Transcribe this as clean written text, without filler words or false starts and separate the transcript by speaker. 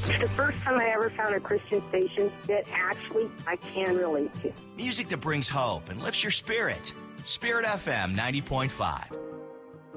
Speaker 1: It's the first time I ever found a Christian station that actually I can relate to.
Speaker 2: Music that brings hope and lifts your spirit. Spirit FM 90.5.